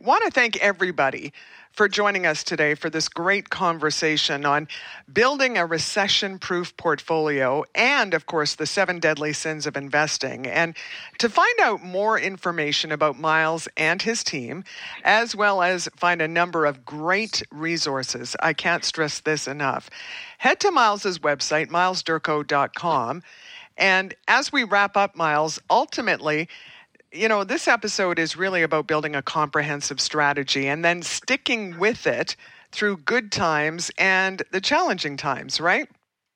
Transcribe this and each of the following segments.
want to thank everybody for joining us today for this great conversation on building a recession-proof portfolio and, of course, the 7 deadly sins of investing. And to find out more information about Myles and his team, as well as find a number of great resources, I can't stress this enough, head to Myles's website, mylesderko.com. And as we wrap up, Myles, ultimately, you know, this episode is really about building a comprehensive strategy and then sticking with it through good times and the challenging times, right?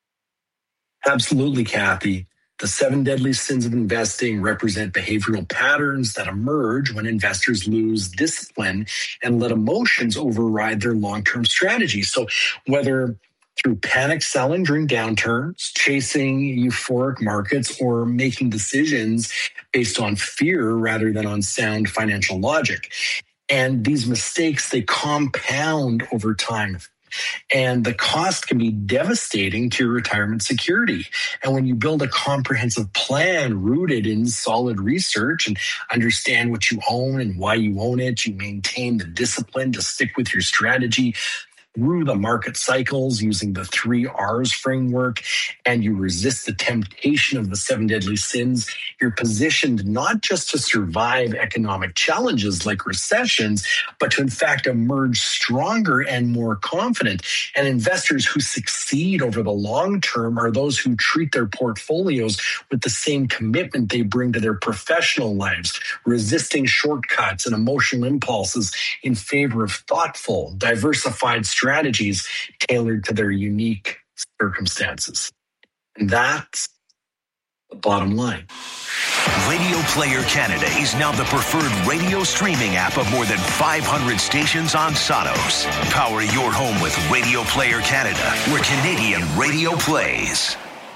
Absolutely, Kathy. The 7 deadly sins of investing represent behavioral patterns that emerge when investors lose discipline and let emotions override their long-term strategy. So whether through panic selling during downturns, chasing euphoric markets, or making decisions based on fear rather than on sound financial logic. And these mistakes, they compound over time. And the cost can be devastating to your retirement security. And when you build a comprehensive plan rooted in solid research and understand what you own and why you own it, you maintain the discipline to stick with your strategy through the market cycles using the 3 R's framework, and you resist the temptation of the 7 deadly sins, you're positioned not just to survive economic challenges like recessions, but to in fact emerge stronger and more confident. And investors who succeed over the long term are those who treat their portfolios with the same commitment they bring to their professional lives, resisting shortcuts and emotional impulses in favor of thoughtful, diversified strategies tailored to their unique circumstances. And that's the bottom line. Radio Player Canada is now the preferred radio streaming app of more than 500 stations on Sonos. Power your home with Radio Player Canada, where Canadian radio plays.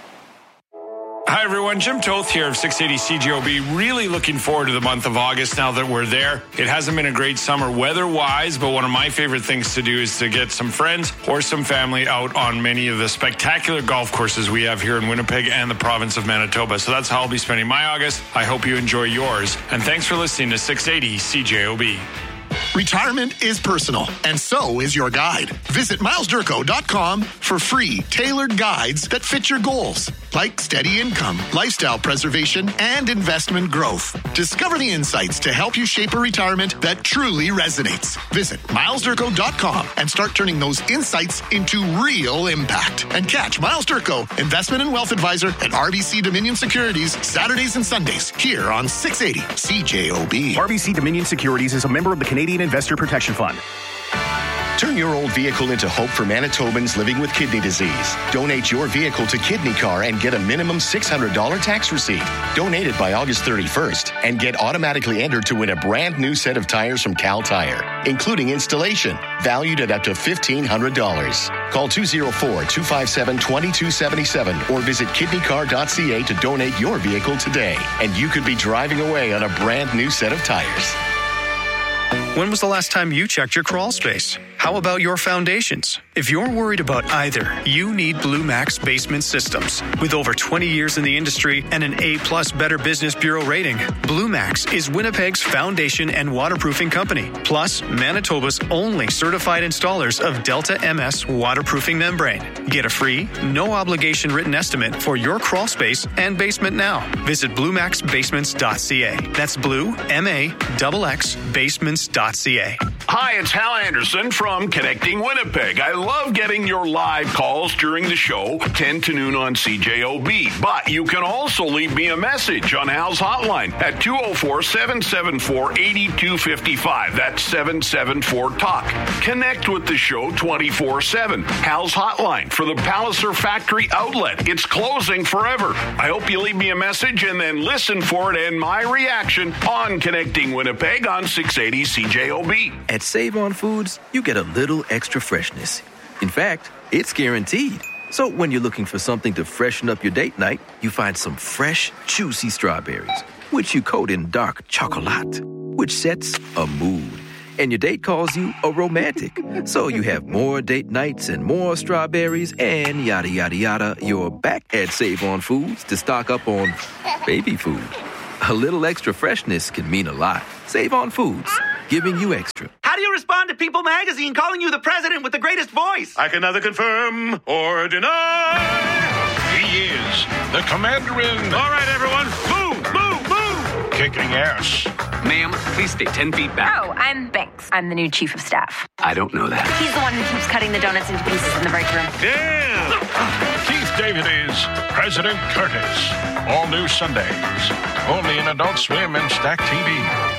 Hi, everyone. Jim Toth here of 680 CJOB. Really looking forward to the month of August now that we're there. It hasn't been a great summer weather-wise, but one of my favorite things to do is to get some friends or some family out on many of the spectacular golf courses we have here in Winnipeg and the province of Manitoba. So that's how I'll be spending my August. I hope you enjoy yours. And thanks for listening to 680 CJOB. Retirement is personal, and so is your guide. Visit mylesderko.com for free, tailored guides that fit your goals, like steady income, lifestyle preservation, and investment growth. Discover the insights to help you shape a retirement that truly resonates. Visit mylesderko.com and start turning those insights into real impact. And catch Myles Derko, Investment and Wealth Advisor at RBC Dominion Securities, Saturdays and Sundays, here on 680 CJOB. RBC Dominion Securities is a member of the Canadian Investor Protection Fund. Turn your old vehicle into hope for Manitobans living with kidney disease. Donate your vehicle to Kidney Car and get a minimum $600 tax receipt. Donate it by August 31st and get automatically entered to win a brand new set of tires from Cal Tire, including installation, valued at up to $1,500. Call 204-257-2277 or visit kidneycar.ca to donate your vehicle today. And you could be driving away on a brand new set of tires. When was the last time you checked your crawl space? How about your foundations? If you're worried about either, you need Blue Max Basement Systems. With over 20 years in the industry and an A+ Better Business Bureau rating, Blue Max is Winnipeg's foundation and waterproofing company, plus Manitoba's only certified installers of Delta MS waterproofing membrane. Get a free, no-obligation written estimate for your crawl space and basement now. Visit bluemaxbasements.ca. That's Blue, M-A-X-X, basements.ca. Hi, it's Hal Anderson from Connecting Winnipeg. I love getting your live calls during the show, 10 to noon on CJOB. But you can also leave me a message on Hal's hotline at 204-774-8255. That's 774-TALK. Connect with the show 24/7. Hal's hotline for the Palliser Factory outlet. It's closing forever. I hope you leave me a message and then listen for it and my reaction on Connecting Winnipeg on 680 CJOB. At Save On Foods, you get a little extra freshness. In fact, it's guaranteed. So when you're looking for something to freshen up your date night, you find some fresh, juicy strawberries, which you coat in dark chocolate, which sets a mood. And your date calls you a romantic. So you have more date nights and more strawberries and yada, yada, yada. You're back at Save On Foods to stock up on baby food. A little extra freshness can mean a lot. Save On Foods. giving you extra. How do you respond to People Magazine calling you the president with the greatest voice? I can neither confirm or deny. He is the commander-in. All right, everyone, move! Kicking ass. Ma'am, please stay 10 feet back. Oh, I'm Banks. I'm the new chief of staff. I don't know that. He's the one who keeps cutting the donuts into pieces in the break room. Damn! Keith David is President Curtis. All new Sundays. Only in Adult Swim and Stack TV.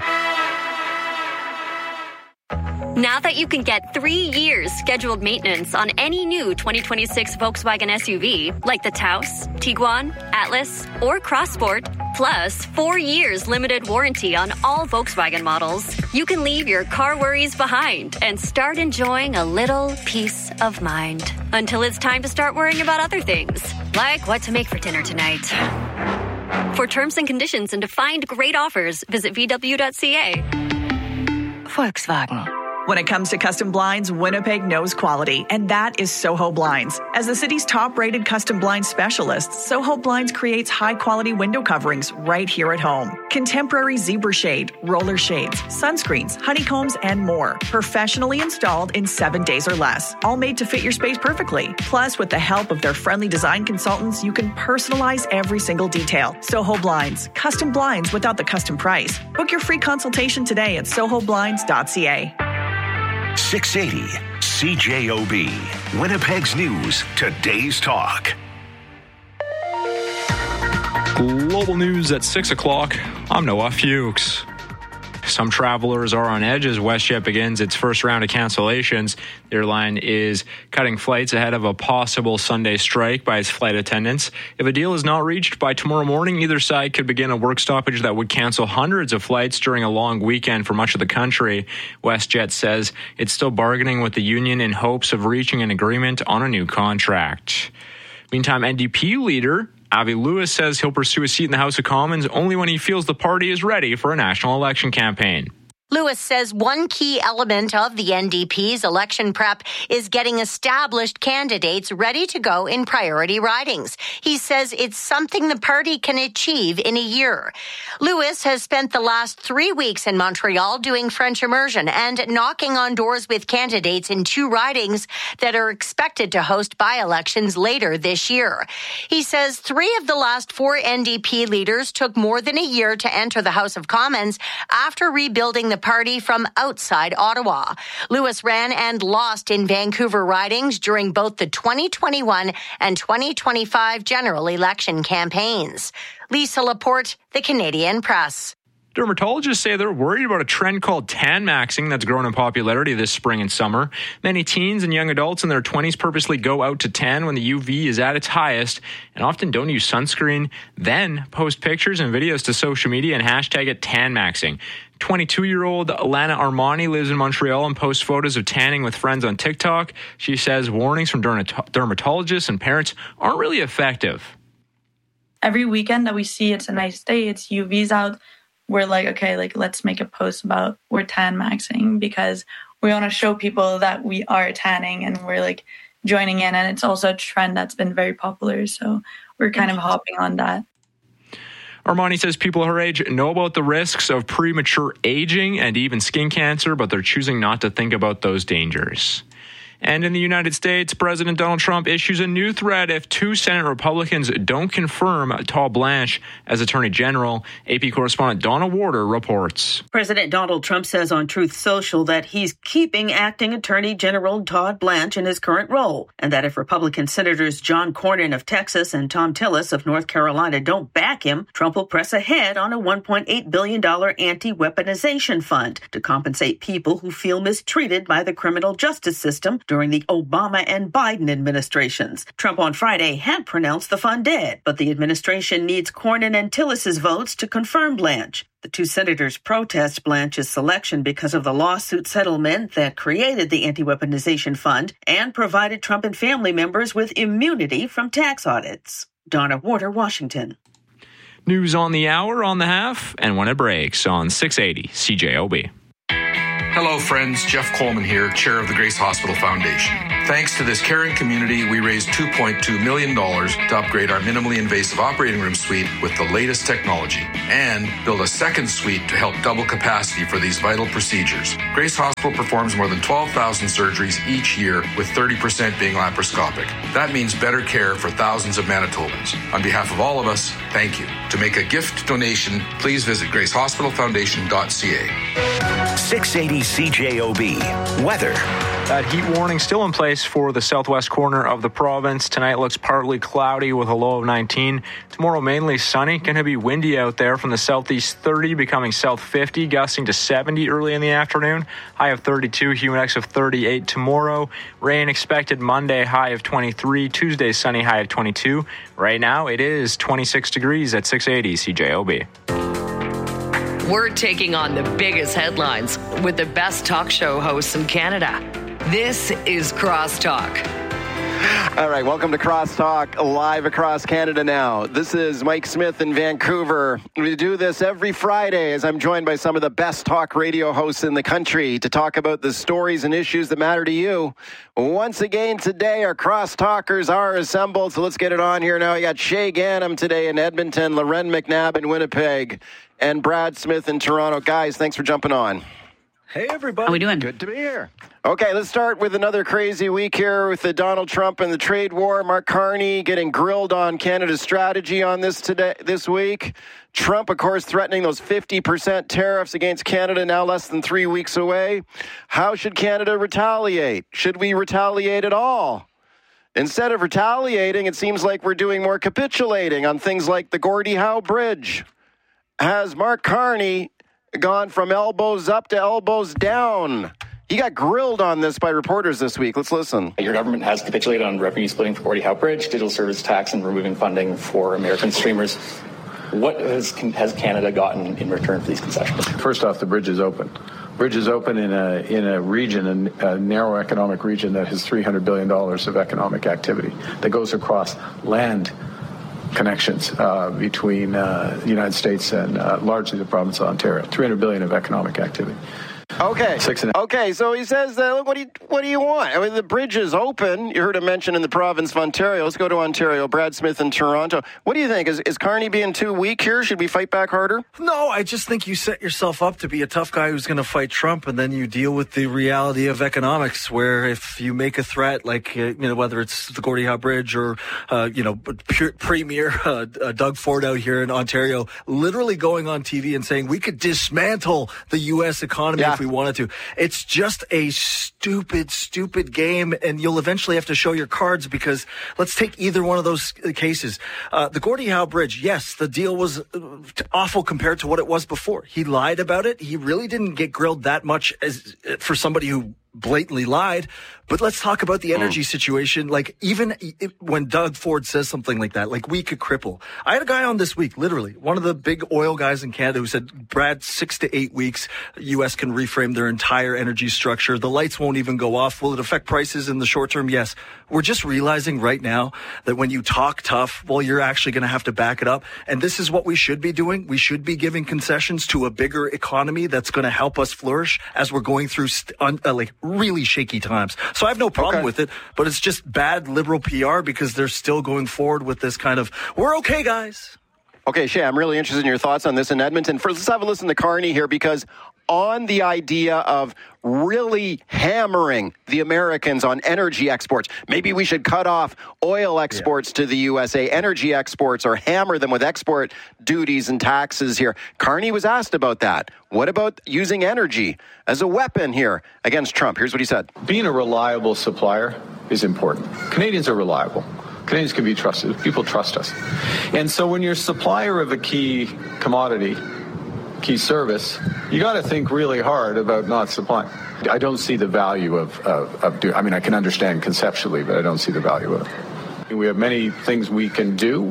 Now that you can get 3 years scheduled maintenance on any new 2026 Volkswagen SUV, like the Taos, Tiguan, Atlas, or Crossport, plus 4 years limited warranty on all Volkswagen models, you can leave your car worries behind and start enjoying a little peace of mind. Until it's time to start worrying about other things, like what to make for dinner tonight. For terms and conditions and to find great offers, visit VW.ca. Volkswagen. When it comes to custom blinds, Winnipeg knows quality, and that is Soho Blinds. As the city's top-rated custom blind specialist, Soho Blinds creates high-quality window coverings right here at home. Contemporary zebra shade, roller shades, sunscreens, honeycombs, and more. Professionally installed in 7 days or less. All made to fit your space perfectly. Plus, with the help of their friendly design consultants, you can personalize every single detail. Soho Blinds. Custom blinds without the custom price. Book your free consultation today at sohoblinds.ca. 680 CJOB, Winnipeg's News, Today's Talk. Global news at 6 o'clock. I'm Noah Fuchs. Some travelers are on edge as WestJet begins its first round of cancellations. The airline is cutting flights ahead of a possible Sunday strike by its flight attendants. If a deal is not reached by tomorrow morning, either side could begin a work stoppage that would cancel hundreds of flights during a long weekend for much of the country. WestJet says it's still bargaining with the union in hopes of reaching an agreement on a new contract. Meantime, NDP leader Avi Lewis says he'll pursue a seat in the House of Commons only when he feels the party is ready for a national election campaign. Lewis says one key element of the NDP's election prep is getting established candidates ready to go in priority ridings. He says it's something the party can achieve in a year. Lewis has spent the last 3 weeks in Montreal doing French immersion and knocking on doors with candidates in 2 ridings that are expected to host by-elections later this year. He says 3 of the last 4 NDP leaders took more than a year to enter the House of Commons after rebuilding the party from outside Ottawa. Lewis ran and lost in Vancouver ridings during both the 2021 and 2025 general election campaigns. Lisa Laporte, The Canadian Press. Dermatologists say they're worried about a trend called tan maxing that's grown in popularity this spring and summer. Many teens and young adults in their 20s purposely go out to tan when the UV is at its highest and often don't use sunscreen, then post pictures and videos to social media and hashtag it tan maxing. 22-year-old Lana Armani lives in Montreal and posts photos of tanning with friends on TikTok. She says warnings from dermatologists and parents aren't really effective. Every weekend that we see it's a nice day, it's UV's out, we're like, okay, let's make a post about we're tan maxing because we want to show people that we are tanning and we're joining in. And it's also a trend that's been very popular. So we're kind of hopping on that. Armani says people her age know about the risks of premature aging and even skin cancer, but they're choosing not to think about those dangers. And in the United States, President Donald Trump issues a new threat if 2 Senate Republicans don't confirm Todd Blanche as Attorney General. AP correspondent Donna Warder reports. President Donald Trump says on Truth Social that he's keeping acting Attorney General Todd Blanche in his current role, and that if Republican Senators John Cornyn of Texas and Tom Tillis of North Carolina don't back him, Trump will press ahead on a $1.8 billion anti-weaponization fund to compensate people who feel mistreated by the criminal justice system during the Obama and Biden administrations. Trump on Friday had pronounced the fund dead, but the administration needs Cornyn and Tillis's votes to confirm Blanche. The 2 senators protest Blanche's selection because of the lawsuit settlement that created the anti-weaponization fund and provided Trump and family members with immunity from tax audits. Donna Warder, Washington. News on the hour, on the half, and when it breaks on 680 CJOB. Hello, friends. Jeff Coleman here, chair of the Grace Hospital Foundation. Thanks to this caring community, we raised $2.2 million to upgrade our minimally invasive operating room suite with the latest technology and build a second suite to help double capacity for these vital procedures. Grace Hospital performs more than 12,000 surgeries each year, with 30% being laparoscopic. That means better care for thousands of Manitobans. On behalf of all of us, thank you. To make a gift donation, please visit gracehospitalfoundation.ca. 680 CJOB. Weather. That heat warning still in place for the southwest corner of the province. Tonight looks partly cloudy with a low of 19. Tomorrow mainly sunny. Going to be windy out there from the southeast 30, becoming south 50, gusting to 70 early in the afternoon. High of 32, humid index of 38 tomorrow. Rain expected Monday, high of 23. Tuesday, sunny, high of 22. Right now it is 26 degrees at 680 CJOB. We're taking on the biggest headlines with the best talk show hosts in Canada. This is Crosstalk. All right, welcome to Crosstalk, live across Canada now. This is Mike Smith in Vancouver. We do this every Friday as I'm joined by some of the best talk radio hosts in the country to talk about the stories and issues that matter to you. Once again today, our Crosstalkers are assembled, so let's get it on here now. We got Shay Ganem today in Edmonton, Loren McNabb in Winnipeg, and Brad Smith in Toronto. Guys, thanks for jumping on. Hey, everybody. How we doing? Good to be here. Okay, let's start with another crazy week here with the Donald Trump and the trade war. Mark Carney getting grilled on Canada's strategy on this week. Trump, of course, threatening those 50% tariffs against Canada now less than 3 weeks away. How should Canada retaliate? Should we retaliate at all? Instead of retaliating, it seems like we're doing more capitulating on things like the Gordie Howe Bridge. Has Mark Carney gone from elbows up to elbows down? He got grilled on this by reporters this week. Let's listen. Your government has capitulated on revenue splitting for Gordie Howe Bridge, digital service tax, and removing funding for American streamers. What has Canada gotten in return for these concessions? First off, the bridge is open. Bridge is open in a region, a narrow economic region that has $300 billion of economic activity that goes across land connections between the United States and largely the province of Ontario. $300 billion of economic activity. Okay. Okay, so he says, look, what do you want? I mean, the bridge is open. You heard him mention in the province of Ontario. Let's go to Ontario. Brad Smith in Toronto. What do you think? Is Carney being too weak here? Should we fight back harder? No, I just think you set yourself up to be a tough guy who's going to fight Trump, and then you deal with the reality of economics, where if you make a threat, like, whether it's the Gordie Howe Bridge or, Premier Doug Ford out here in Ontario, literally going on TV and saying we could dismantle the U.S. economy if we wanted to. It's just a stupid game, and you'll eventually have to show your cards, because let's take either one of those cases. The Gordie Howe Bridge, yes, the deal was awful compared to what it was before. He lied about it. He really didn't get grilled that much as for somebody who blatantly lied. But let's talk about the energy situation. Like, even when Doug Ford says something like that, like, we could cripple. I had a guy on this week, literally, one of the big oil guys in Canada, who said, Brad, 6 to 8 weeks, U.S. can reframe their entire energy structure. The lights won't even go off. Will it affect prices in the short term? Yes. We're just realizing right now that when you talk tough, well, you're actually going to have to back it up. And this is what we should be doing. We should be giving concessions to a bigger economy that's going to help us flourish as we're going through really shaky times. So I have no problem with it, but it's just bad liberal PR, because they're still going forward with this kind of, we're okay, guys. Okay, Shay, I'm really interested in your thoughts on this in Edmonton. First, let's have a listen to Carney here, because on the idea of really hammering the Americans on energy exports, maybe we should cut off oil exports to the USA, energy exports, or hammer them with export duties and taxes here. Carney was asked about that. What about using energy as a weapon here against Trump? Here's what he said. Being a reliable supplier is important. Canadians are reliable. Canadians can be trusted. People trust us. And so when you're a supplier of a key commodity, key service, you got to think really hard about not supplying. I don't see the value of doing. I mean, I can understand conceptually, but I don't see the value of it. We have many things we can do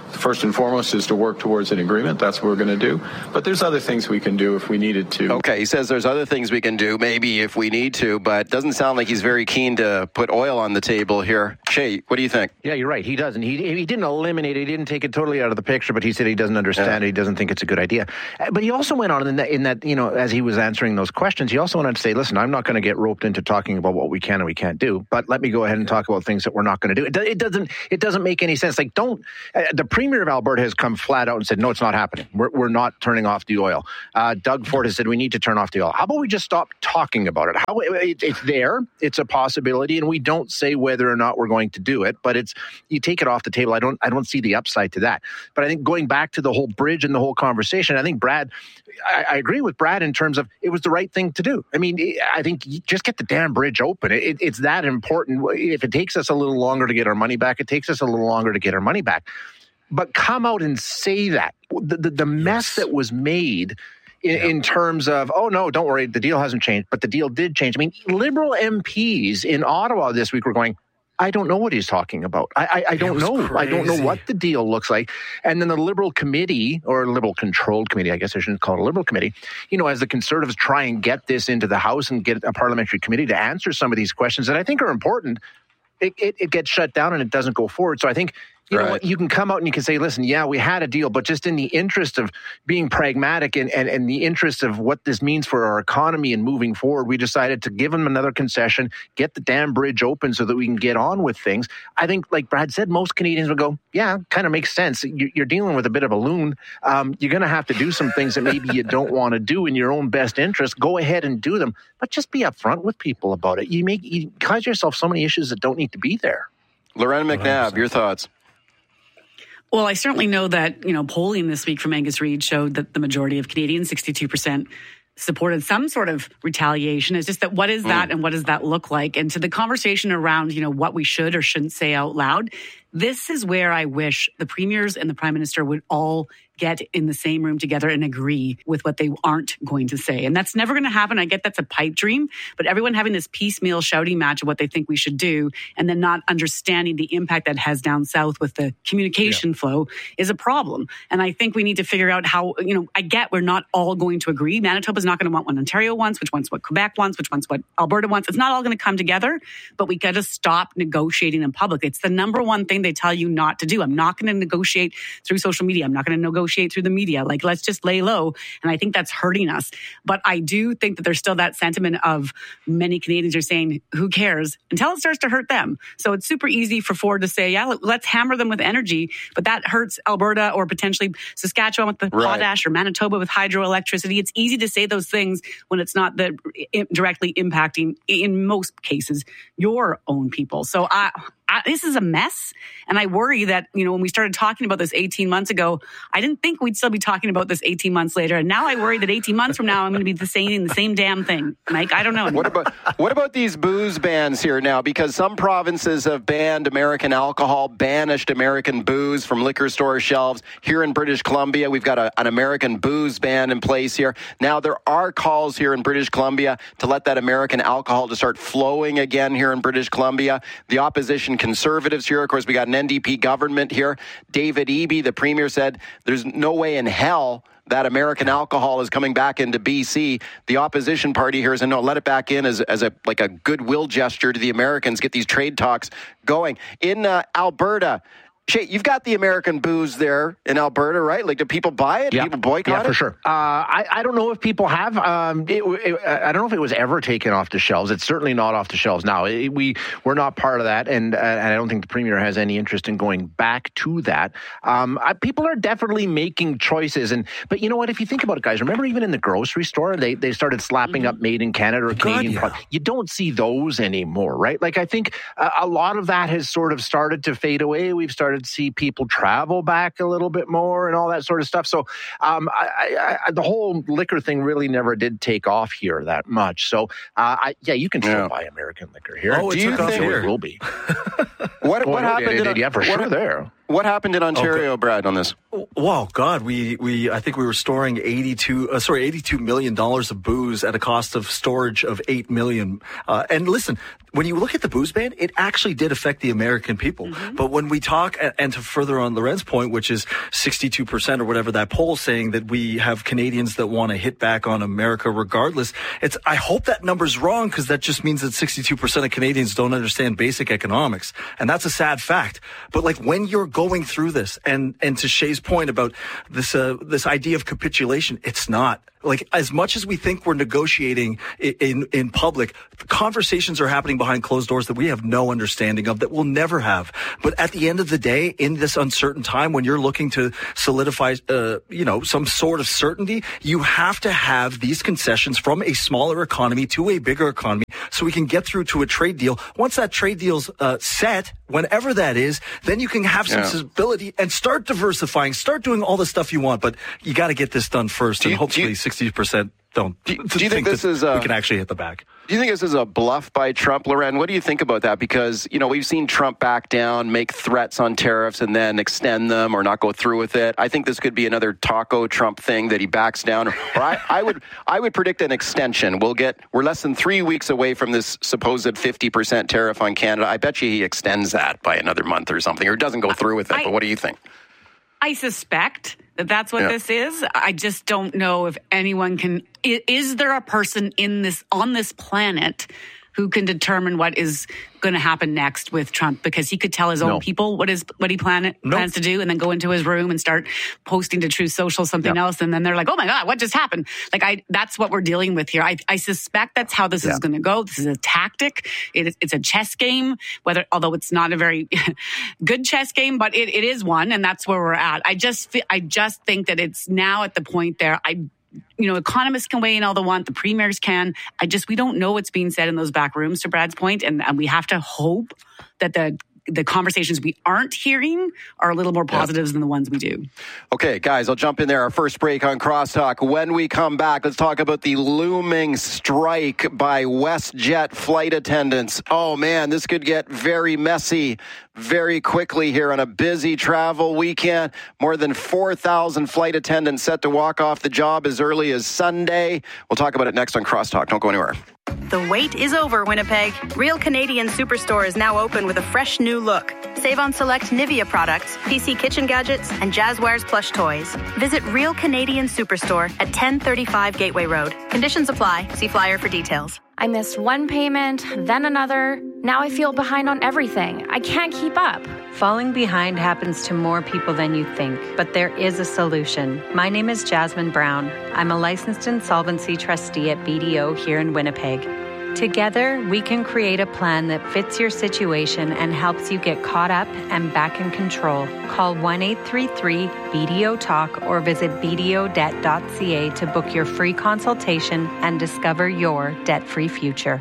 First and foremost is to work towards an agreement. That's what we're going to do. But there's other things we can do if we needed to. Okay, he says there's other things we can do, maybe if we need to, but doesn't sound like he's very keen to put oil on the table here. Shay, what do you think? Yeah, you're right. He doesn't. He didn't eliminate it. He didn't take it totally out of the picture, but he said he doesn't understand it. He doesn't think it's a good idea. But he also went on in that, as he was answering those questions, he also wanted to say, listen, I'm not going to get roped into talking about what we can and we can't do, but let me go ahead and talk about things that we're not going to do. It doesn't make any sense. Like, the Premier of Alberta has come flat out and said, no, it's not happening. We're not turning off the oil. Doug Ford has said we need to turn off the oil. How about we just stop talking about it? It's there. It's a possibility, and we don't say whether or not we're going to do it, but you take it off the table. I don't see the upside to that. But I think going back to the whole bridge and the whole conversation, I think I agree with Brad in terms of it was the right thing to do. I mean, I think you just get the damn bridge open. It's that important. If it takes us a little longer to get our money back, it takes us a little longer to get our money back. But come out and say that. The mess that was made in terms of, oh, no, don't worry, the deal hasn't changed, but the deal did change. I mean, Liberal MPs in Ottawa this week were going, I don't know what he's talking about. I don't know. Crazy. I don't know what the deal looks like. And then the Liberal committee, or Liberal controlled committee, I guess I shouldn't call it a Liberal committee, as the Conservatives try and get this into the House and get a parliamentary committee to answer some of these questions that I think are important, it gets shut down and it doesn't go forward. So I think, you know what, you can come out and you can say, listen, yeah, we had a deal, but just in the interest of being pragmatic and the interest of what this means for our economy and moving forward, we decided to give them another concession, get the damn bridge open so that we can get on with things. I think, like Brad said, most Canadians would go, yeah, kind of makes sense. You're dealing with a bit of a loon. You're going to have to do some things that maybe you don't want to do in your own best interest. Go ahead and do them, but just be upfront with people about it. You cause yourself so many issues that don't need to be there. Lorena McNabb, your thoughts? Well, I certainly know that, polling this week from Angus Reid showed that the majority of Canadians, 62%, supported some sort of retaliation. It's just that what is that and what does that look like? And to the conversation around, what we should or shouldn't say out loud, this is where I wish the premiers and the prime minister would all get in the same room together and agree with what they aren't going to say. And that's never going to happen. I get that's a pipe dream, but everyone having this piecemeal shouting match of what they think we should do and then not understanding the impact that has down south with the communication flow is a problem. And I think we need to figure out how, I get we're not all going to agree. Manitoba's not going to want what Ontario wants, which wants what Quebec wants, which wants what Alberta wants. It's not all going to come together, but we got to stop negotiating in public. It's the number one thing they tell you not to do. I'm not going to negotiate through social media. I'm not going to negotiate through the media. Like, let's just lay low. And I think that's hurting us. But I do think that there's still that sentiment of many Canadians are saying, who cares? Until it starts to hurt them. So it's super easy for Ford to say, yeah, let's hammer them with energy. But that hurts Alberta or potentially Saskatchewan with the potash or Manitoba with hydroelectricity. It's easy to say those things when it's not directly impacting, in most cases, your own people. So this is a mess. And I worry that, when we started talking about this 18 months ago, I didn't think we'd still be talking about this 18 months later. And now I worry that 18 months from now, I'm going to be saying the same damn thing. Mike, I don't know. What about these booze bans here now? Because some provinces have banned American alcohol, banished American booze from liquor store shelves. Here in British Columbia, we've got an American booze ban in place here. Now, there are calls here in British Columbia to let that American alcohol to start flowing again here in British Columbia. The opposition Conservatives here, of course, we got an NDP government here. David Eby, the Premier, said there's no way in hell that American alcohol is coming back into BC. The opposition party here said, no, let it back in as a goodwill gesture to the Americans, get these trade talks going. In Alberta, Shay, you've got the American booze there in Alberta, right? Like, do people buy it? Do people boycott it? Yeah, for sure. I don't know if people have. I don't know if it was ever taken off the shelves. It's certainly not off the shelves now. We're not part of that, and I don't think the Premier has any interest in going back to that. People are definitely making choices, but you know what? If you think about it, guys, remember even in the grocery store, they started slapping up Made in Canada or Canadian products. You don't see those anymore, right? Like, I think a lot of that has sort of started to fade away. We've started to see people travel back a little bit more and all that sort of stuff. So the whole liquor thing really never did take off here that much. So you can still buy American liquor here. Oh, do you think it will be? What happened? For sure there. What happened in Ontario, Brad, on this? Well, God, I think we were storing $82 million of booze at a cost of storage of $8 million. And listen, when you look at the booze ban, it actually did affect the American people. Mm-hmm. But when we talk, and to further on Loren's point, which is 62% or whatever that poll saying that we have Canadians that want to hit back on America regardless, I hope that number's wrong, because that just means that 62% of Canadians don't understand basic economics. And that's a sad fact. But like when you're going through this, and to Shay's point about this idea of capitulation, it's not. Like, as much as we think we're negotiating in public, conversations are happening behind closed doors that we have no understanding of, that we'll never have. But at the end of the day, in this uncertain time, when you're looking to solidify, some sort of certainty, you have to have these concessions from a smaller economy to a bigger economy so we can get through to a trade deal. Once that trade deal's set, whenever that is, then you can have some stability and start diversifying, start doing all the stuff you want. But you got to get this done first, and hopefully 60% don't. Do you think this is we can actually hit the back? Do you think this is a bluff by Trump, Loren? What do you think about that? Because, we've seen Trump back down, make threats on tariffs, and then extend them or not go through with it. I think this could be another taco Trump thing that he backs down. Or I would predict an extension. We're less than 3 weeks away from this supposed 50% tariff on Canada. I bet you he extends that by another month or something, or doesn't go through with it. But what do you think? I suspect that that's what this is. I just don't know if anyone can. Is there a person on this planet who can determine what is going to happen next with Trump? Because he could tell his own people what he plans to do, and then go into his room and start posting to Truth Social something else, and then they're like, "Oh my God, what just happened?" That's what we're dealing with here. I suspect that's how this is going to go. This is a tactic. It's a chess game. Although it's not a very good chess game, but it is one, and that's where we're at. I just think that it's now at the point there. Economists can weigh in all they want. The premiers can. We don't know what's being said in those back rooms, to Brad's point, and we have to hope that the conversations we aren't hearing are a little more positives than the ones we do. Okay, guys, I'll jump in there. Our first break on Crosstalk. When we come back, let's talk about the looming strike by WestJet flight attendants. Oh, man, this could get very messy very quickly here on a busy travel weekend. More than 4,000 flight attendants set to walk off the job as early as Sunday. We'll talk about it next on Crosstalk. Don't go anywhere. The wait is over, Winnipeg. Real Canadian Superstore is now open with a fresh new look. Save on select Nivea products, PC kitchen gadgets, and Jazzwares plush toys. Visit Real Canadian Superstore at 1035 Gateway Road. Conditions apply. See flyer for details. I missed one payment, then another. Now I feel behind on everything. I can't keep up. Falling behind happens to more people than you think, but there is a solution. My name is Jasmine Brown. I'm a licensed insolvency trustee at BDO here in Winnipeg. Together, we can create a plan that fits your situation and helps you get caught up and back in control. Call 1-833-BDO-TALK or visit bdodebt.ca to book your free consultation and discover your debt-free future.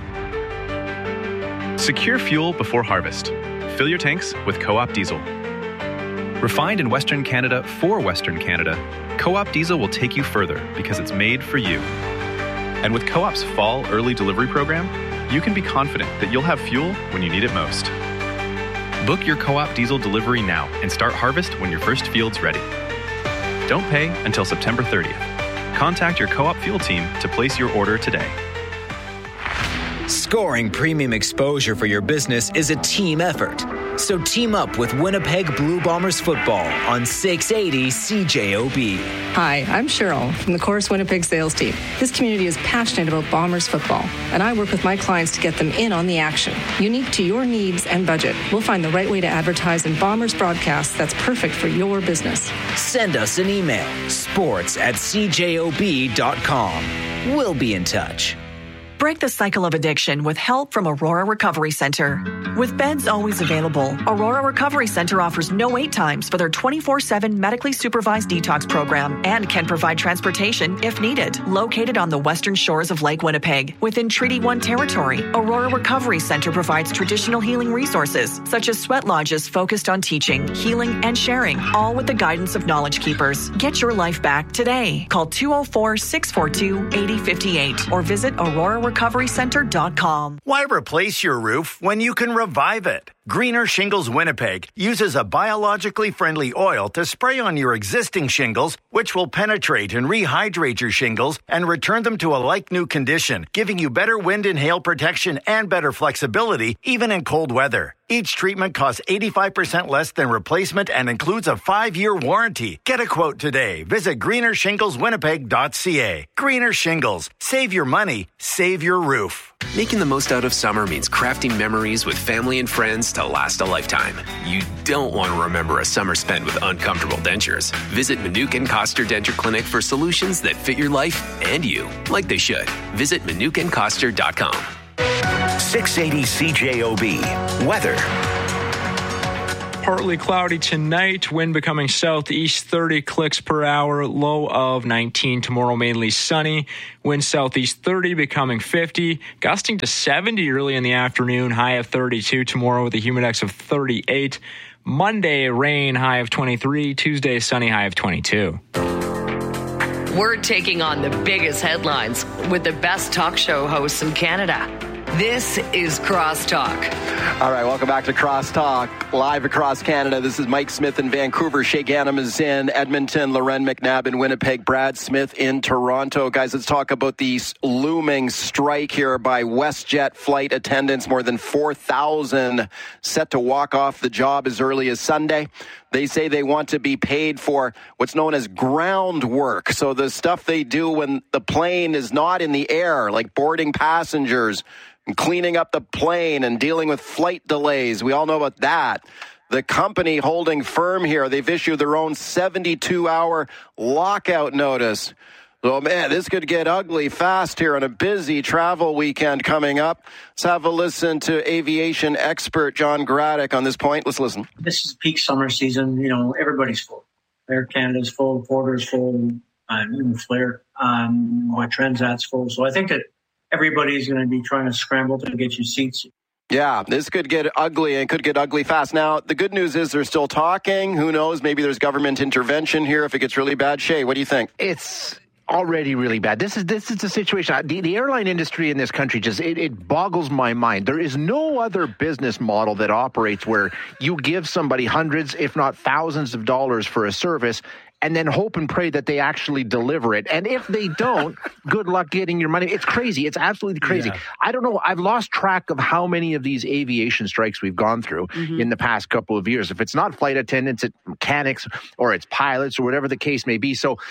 Secure fuel before harvest. Fill your tanks with Co-op Diesel. Refined in Western Canada for Western Canada, Co-op Diesel will take you further because it's made for you. And with Co-op's fall early delivery program, you can be confident that you'll have fuel when you need it most. Book your Co-op Diesel delivery now and start harvest when your first field's ready. Don't pay until September 30th. Contact your Co-op fuel team to place your order today. Scoring premium exposure for your business is a team effort. So team up with Winnipeg Blue Bombers football on 680 CJOB. Hi, I'm Cheryl from the Chorus Winnipeg sales team. This community is passionate about Bombers football, and I work with my clients to get them in on the action. Unique to your needs and budget, we'll find the right way to advertise in Bombers broadcasts that's perfect for your business. Send us an email, sports@cjob.com. We'll be in touch. Break the cycle of addiction with help from Aurora Recovery Center. With beds always available, Aurora Recovery Center offers no wait times for their 24/7 medically supervised detox program and can provide transportation if needed. Located on the western shores of Lake Winnipeg, within Treaty 1 territory, Aurora Recovery Center provides traditional healing resources such as sweat lodges focused on teaching, healing, and sharing, all with the guidance of Knowledge Keepers. Get your life back today. Call 204-642-8058 or visit Aurora WinterPainRecoveryCenter.com. Why replace your roof when you can revive it? Greener Shingles Winnipeg uses a biologically friendly oil to spray on your existing shingles, which will penetrate and rehydrate your shingles and return them to a like-new condition, giving you better wind and hail protection and better flexibility, even in cold weather. Each treatment costs 85% less than replacement and includes a 5-year warranty. Get a quote today. Visit greenershingleswinnipeg.ca. Greener Shingles. Save your money. Save your roof. Making the most out of summer means crafting memories with family and friends to last a lifetime. You don't want to remember a summer spent with uncomfortable dentures. Visit Manukin Koster Denture Clinic for solutions that fit your life and you, like they should. Visit ManukinKoster.com. 680 CJOB. Weather. Partly cloudy tonight, wind becoming southeast 30 clicks per hour, low of 19. Tomorrow mainly sunny, wind southeast 30 becoming 50, gusting to 70 early in the afternoon, high of 32 tomorrow with a humidex of 38. Monday, rain, high of 23. Tuesday, sunny, high of 22. We're taking on the biggest headlines with the best talk show hosts in Canada. This is Crosstalk. All right, welcome back to Crosstalk, live across Canada. This is Mike Smith in Vancouver. Shay Ghanem is in Edmonton. Loren McNabb in Winnipeg. Brad Smith in Toronto. Guys, let's talk about the looming strike here by WestJet flight attendants. More than 4,000 set to walk off the job as early as Sunday. They say they want to be paid for what's known as ground work. So the stuff they do when the plane is not in the air, like boarding passengers and cleaning up the plane and dealing with flight delays. We all know about that. The company holding firm here, they've issued their own 72-hour lockout notice. So, man, this could get ugly fast here on a busy travel weekend coming up. Let's have a listen to aviation expert John Graddick on this point. Let's listen. This is peak summer season. You know, everybody's full. Air Canada's full, Porter's full, even Flair, Transat's full. So I think that everybody's going to be trying to scramble to get you seats. Yeah, this could get ugly and could get ugly fast. Now, the good news is they're still talking. Who knows? Maybe there's government intervention here if it gets really bad. Shay, what do you think? It's already really bad. This is the situation. The airline industry in this country just it boggles my mind. There is no other business model that operates where you give somebody hundreds, if not thousands of dollars for a service and then hope and pray that they actually deliver it. And if they don't, good luck getting your money. It's crazy. It's absolutely crazy. Yeah. I don't know. I've lost track of how many of these aviation strikes we've gone through in the past couple of years. If it's not flight attendants, it's mechanics or it's pilots or whatever the case may be. So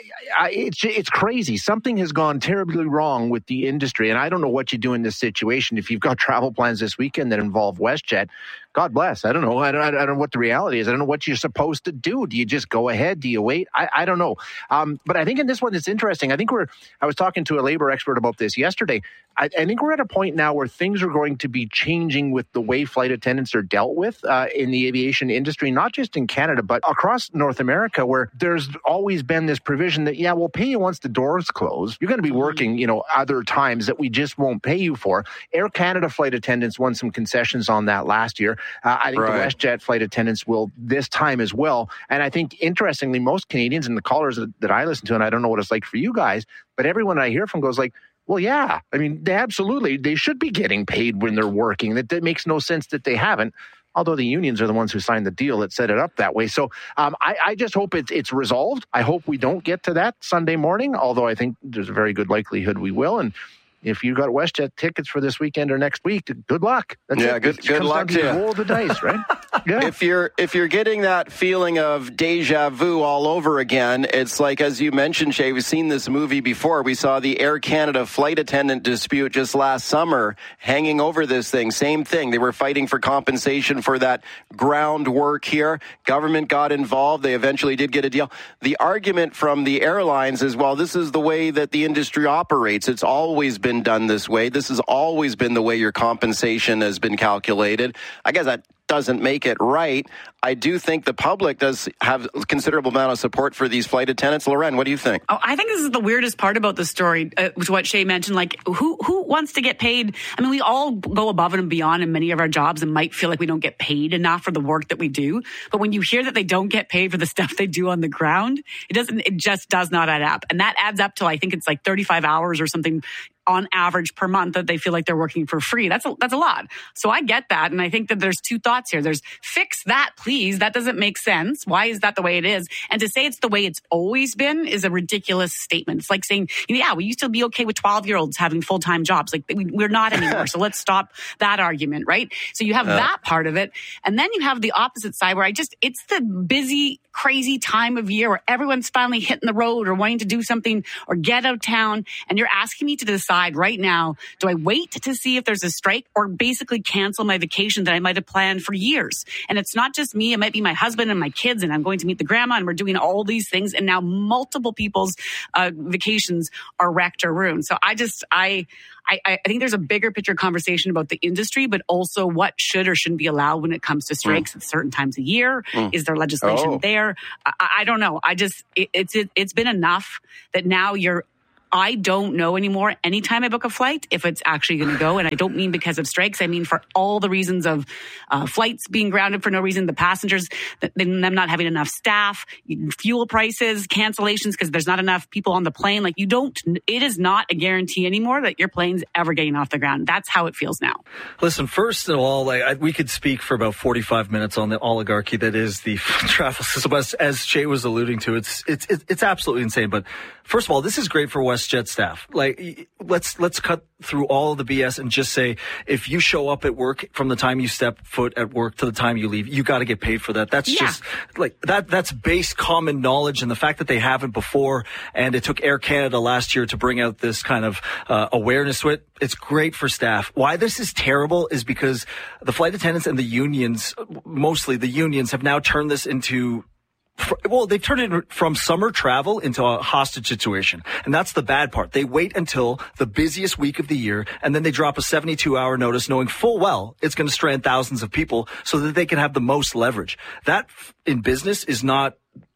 it's crazy. Something has gone terribly wrong with the industry. And I don't know what you do in this situation. If you've got travel plans this weekend that involve WestJet, God bless. I don't know. I don't know what the reality is. I don't know what you're supposed to do. Do you just go ahead? Do you wait? I don't know. But I think in this one, it's interesting. I was talking to a labor expert about this yesterday. I think we're at a point now where things are going to be changing with the way flight attendants are dealt with in the aviation industry, not just in Canada, but across North America, where there's always been this provision that, we'll pay you once the doors close. You're going to be working, other times that we just won't pay you for. Air Canada flight attendants won some concessions on that last year. I think the WestJet flight attendants will this time as well. And I think, interestingly, most Canadians and the callers that I listen to, and I don't know what it's like for you guys, but everyone I hear from goes like, well, yeah, I mean, they should be getting paid when they're working. That makes no sense that they haven't, although the unions are the ones who signed the deal that set it up that way. So I just hope it's resolved. I hope we don't get to that Sunday morning, although I think there's a very good likelihood we will. And if you got WestJet tickets for this weekend or next week, good luck. Good luck to you. Roll the dice, right? Yeah. If you're getting that feeling of deja vu all over again, it's like, as you mentioned, Shay, we've seen this movie before. We saw the Air Canada flight attendant dispute just last summer hanging over this thing. Same thing. They were fighting for compensation for that ground work here. Government got involved. They eventually did get a deal. The argument from the airlines is, well, this is the way that the industry operates. It's always been done this way. This has always been the way your compensation has been calculated. I guess that doesn't make it right. I do think the public does have a considerable amount of support for these flight attendants. Loren, what do you think? Oh, I think this is the weirdest part about the story, which what Shay mentioned. Like, who wants to get paid? I mean, we all go above and beyond in many of our jobs and might feel like we don't get paid enough for the work that we do. But when you hear that they don't get paid for the stuff they do on the ground, it just does not add up. And that adds up to, I think it's like 35 hours or something on average per month that they feel like they're working for free. That's a lot. So I get that. And I think that there's two thoughts here. There's fix that, please. That doesn't make sense. Why is that the way it is? And to say it's the way it's always been is a ridiculous statement. It's like saying, yeah, we used to be okay with 12-year-olds having full-time jobs. Like we're not anymore. So let's stop that argument, right? So you have that part of it. And then you have the opposite side where it's the busy, crazy time of year where everyone's finally hitting the road or wanting to do something or get out of town. And you're asking me to decide right now, do I wait to see if there's a strike or basically cancel my vacation that I might have planned for years? And it's not just me. It might be my husband and my kids, and I'm going to meet the grandma, and we're doing all these things. And now multiple people's vacations are wrecked or ruined. So I think there's a bigger picture conversation about the industry, but also what should or shouldn't be allowed when it comes to strikes at certain times of year. Is there legislation there? I don't know. It's been enough that now I don't know anymore anytime I book a flight if it's actually going to go. And I don't mean because of strikes. I mean for all the reasons of flights being grounded for no reason, the passengers, them not having enough staff, fuel prices, cancellations because there's not enough people on the plane. Like it is not a guarantee anymore that your plane's ever getting off the ground. That's how it feels now. Listen, first of all, we could speak for about 45 minutes on the oligarchy that is the travel system. As Shay was alluding to, it's absolutely insane. But first of all, this is great for WestJet staff. Like, let's cut through all of the BS and just say, if you show up at work from the time you step foot at work to the time you leave, you got to get paid for that. That's just like that's base common knowledge. And the fact that they haven't before, and it took Air Canada last year to bring out this kind of awareness to it, it's great for staff. Why this is terrible is because the flight attendants and the unions, mostly the unions, have now turned this into they've turned it from summer travel into a hostage situation. And that's the bad part. They wait until the busiest week of the year, and then they drop a 72-hour notice knowing full well it's going to strand thousands of people so that they can have the most leverage. That in business is not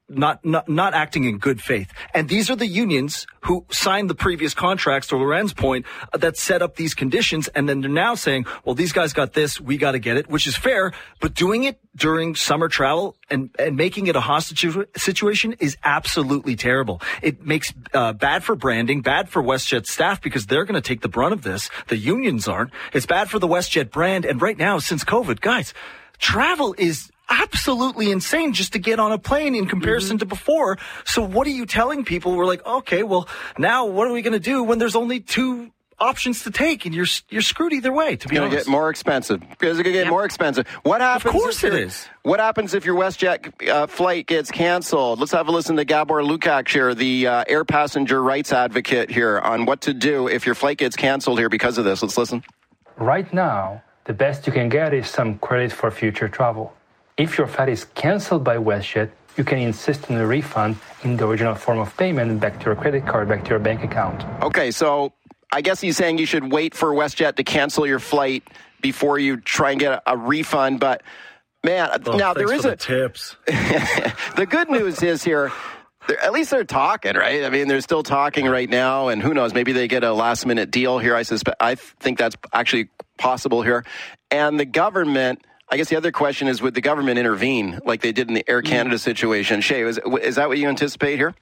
acting in good faith. And these are the unions who signed the previous contracts, to Loren's point, that set up these conditions. And then they're now saying, well, these guys got this, we got to get it, which is fair. But doing it during summer travel and making it a hostage situation is absolutely terrible. It makes bad for branding, bad for WestJet staff because they're going to take the brunt of this. The unions aren't. It's bad for the WestJet brand. And right now, since COVID, guys, travel is absolutely insane just to get on a plane in comparison to before. So what are you telling people? We're like, okay, well, now what are we going to do when there's only two options to take and you're screwed either way, to be honest. It's going to get more expensive. It's going to get more expensive. What happens? Of course it is. What happens if your WestJet flight gets canceled? Let's have a listen to Gabor Lukács here, the air passenger rights advocate here, on what to do if your flight gets canceled here because of this. Let's listen. Right now, the best you can get is some credit for future travel. If your flight is canceled by WestJet, you can insist on a refund in the original form of payment back to your credit card, back to your bank account. Okay, so I guess he's saying you should wait for WestJet to cancel your flight before you try and get a refund. But, man, now there is tips. The good news is here, at least they're talking, right? I mean, they're still talking right now, and who knows, maybe they get a last-minute deal here. I think that's actually possible here. And the government, I guess the other question is, would the government intervene like they did in the Air Canada situation? Shay, is that what you anticipate here?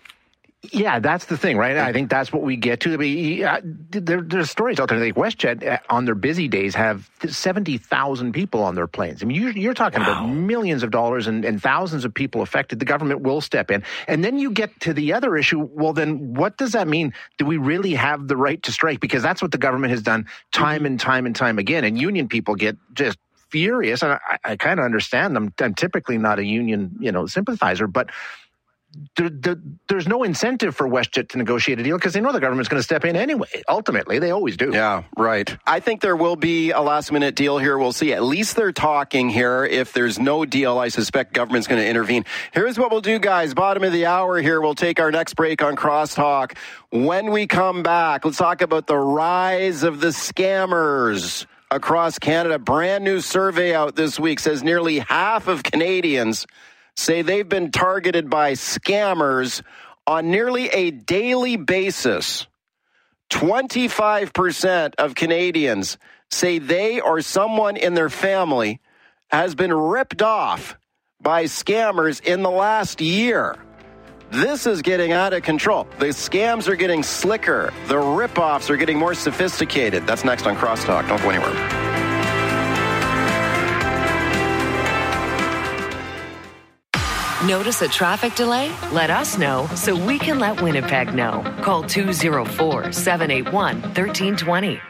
Yeah, that's the thing, right? I think that's what we get to. There's stories out there like WestJet on their busy days have 70,000 people on their planes. I mean, you're talking about millions of dollars and thousands of people affected. The government will step in. And then you get to the other issue. Well, then what does that mean? Do we really have the right to strike? Because that's what the government has done time and time and time again. And union people get just furious. And I kind of understand them. I'm typically not a union, sympathizer, but there's no incentive for WestJet to negotiate a deal because they know the government's going to step in anyway. Ultimately, they always do. Yeah, right. I think there will be a last-minute deal here. We'll see. At least they're talking here. If there's no deal, I suspect government's going to intervene. Here's what we'll do, guys. Bottom of the hour here. We'll take our next break on Crosstalk. When we come back, let's talk about the rise of the scammers across Canada. Brand new survey out this week says nearly half of Canadians say they've been targeted by scammers on nearly a daily basis. 25% of Canadians say they or someone in their family has been ripped off by scammers in the last year. This is getting out of control. The scams are getting slicker. The rip-offs are getting more sophisticated. That's next on Crosstalk. Don't go anywhere. Notice a traffic delay? Let us know so we can let Winnipeg know. Call 204-781-1320.